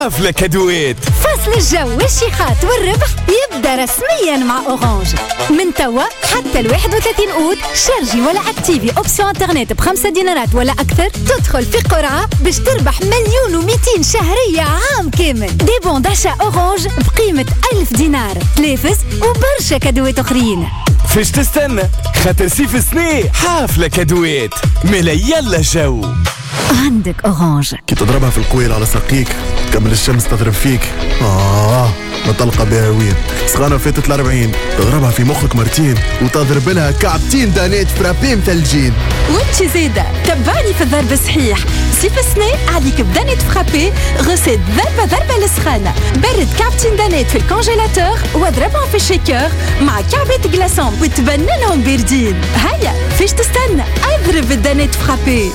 حفلة كادوات. فصل الجو والشيخات والربح يبدأ رسميا مع أورانج من توا حتى 31 أوت. شارجي ولا أكتيفي أوبسيون انترنت ب5 دينارات ولا أكثر، تدخل في قرعة باش تربح 1,200,000 شهرية عام كامل. دي بون داشا أورانج بقيمة 1000 دينار، تلافز وبرشا كادوات أخرين. فاش تستنى؟ خاطر سيف السنة حفلة كادوات ملا يلا جو. عندك أورانج. كي تضربها في القويل على ساقيك قبل الشمس تضرب فيك، مطلقة بها وين سخانة فاتت 40، تضربها في مخك مرتين وتضرب لها كعبتين دانيت فرابين مثلجين. وانتي زيدة تبعني في الضرب الصحيح. سيف السنة عليك بدانيت فرابي، غسيل ضربة للسخانة، برد كعبتين دانيت في الكونجيلاتور واضربهم في الشيكر مع كعبة جلاسون وتبننهم باردين. هيا فيش تستنى، اضرب الدانيت فرابي.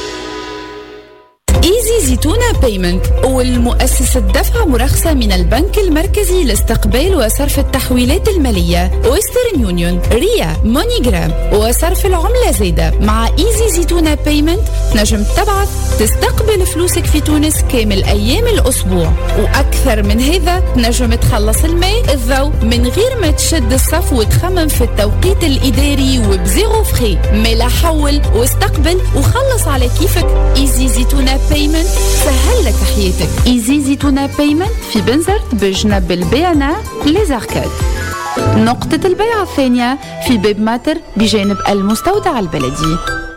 ايزي زيتونة بيمنت والمؤسسة دفع مرخصة من البنك المركزي لاستقبال وصرف التحويلات المالية، ويسترن يونيون، ريا، مونيجرام وصرف العملة زايدة. مع ايزي زيتونة بيمنت نجم تبعث تستقبل فلوسك في تونس كامل أيام الأسبوع، وأكثر من هذا نجم تخلص الماء الضوء من غير ما تشد الصف وتخمم في التوقيت الإداري وبزيرو فخي. ملا حول واستقبل وخلص على كيفك. ايزي زيتونة بيمنت سهل لك حياتك. ايزي زيتونة بيمنت في بنزرت بجنب البيانا ليزاركاد. نقطة البيع الثانية في باب ماتر بجانب المستودع البلدي.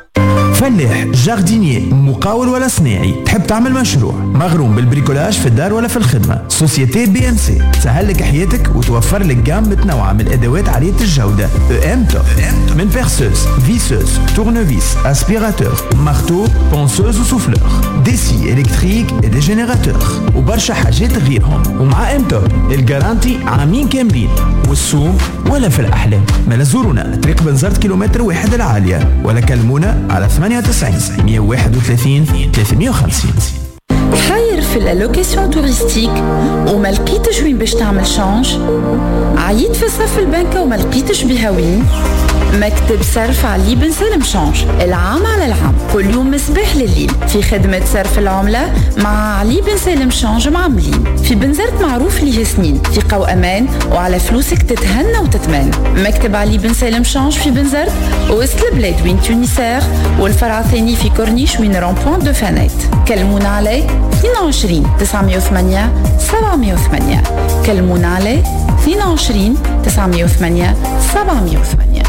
فلاح، جاردينيي، مقاول ولا صناعي، تحب تعمل مشروع مغروم بالبريكولاج في الدار ولا في الخدمة، سوسيتي بي ام سي تسهل لك حياتك وتوفر لك جام متنوعة من الادوات عالية الجودة. ام توب من بيرسوس، فيسوس، تورنفيس، اسبيراتور، مارتو، بونسوز وسوفلور، ديسي الكتريك ودي جينيراتور وبرشا حاجات غيرهم. ومع ام توب الجارانتي عامين كاملين، والسوم ولا في الاحلام. مالا زورونا طريق بنزرت كيلومتر واحد العالية، ولا كلمونا على 98 131 350. حاير في اللوكاسيون توريستيك وما لقيتش وين باش تعمل شانج؟ عييت في صف البنكة وما لقيتش بها وين؟ مكتب صرف علي بن سالم شانج، العام على العام، كل يوم مصباح لليل في خدمة صرف العملة مع علي بن سالم شانج معاملين. في بنزرت معروف ليه سنين، ثقة وأمان وعلى فلوسك تتهنى وتتمنى. مكتب علي بن سالم شانج في بنزرت وسط البلاد وين تونسير، والفرع الثاني في كورنيش وين رامبوان دو فانيت. كلمونا عليه 22 908 708. كلمونا عليه 22 908 708.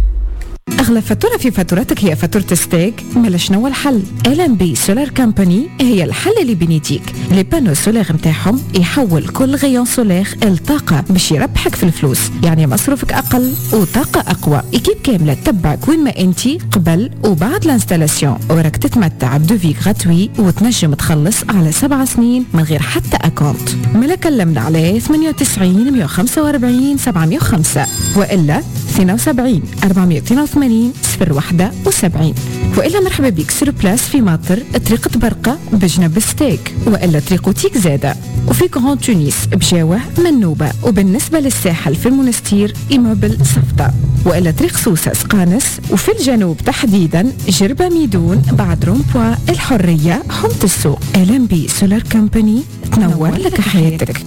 أغلى فاتورة في فاتورتك هي فاتورة ستيك؟ مالا شنو الحل؟ LNB سولار كامباني هي الحل اللي بنيتيك. لي بانو سولار متاعهم يحول كل غيون سولار الطاقة باش يربحك في الفلوس، يعني مصروفك أقل وطاقة أقوى. إكيب كاملة تتبعك وين ما أنتي قبل وبعد الانستالاسيون، وراك تتمتع بدوفي غراتوي وتنجم تخلص على 7 سنين من غير حتى أكونت. مالا كلمنا على 98 145 705 وإلا 72 482 071، وإلا مرحبا بك سور بلاس في ماطر طريق برقة بجنب ستيك، وإلا طريق تيك زادة، وفي كرون تونس بجاوة منوبة، وبالنسبة للساحل في المنستير إيموبل صفدة، وإلا طريق سوسة سقانس، وفي الجنوب تحديدا جربة ميدون بعد رومبوا الحرية حمت السوق. LNB سولار كامباني تنور لك حياتك.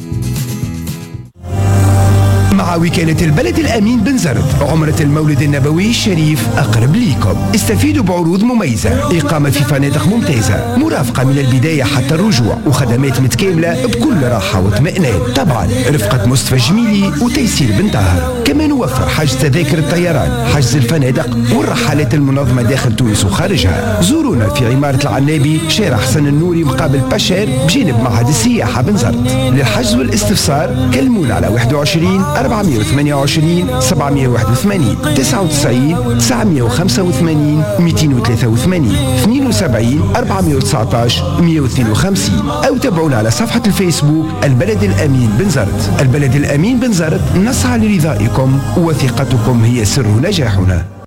مع وكالة البلد الأمين بنزرت عمرة المولد النبوي الشريف أقرب ليكم. استفيدوا بعروض مميزة، إقامة في فنادق ممتازة، مرافقة من البداية حتى الرجوع، وخدمات متكاملة بكل راحة واطمئنان. طبعا رفقة مصطفى جميلي وتيسير بن طاهر. كما نوفر حجز تذاكر الطيران، حجز الفنادق والرحلات المنظمة داخل تونس وخارجها. زورونا في عمارة العنابي شارع حسن النوري مقابل باشير بجانب معهد السياحة بنزرت. للحجز والاستفسار كلمونا على 21 428 781 99 985 283 72 419 152، أو تابعونا على صفحة الفيسبوك البلد الأمين بنزرت. البلد الأمين بنزرت نسعى لرضائكم وثقتكم هي سر نجاحنا.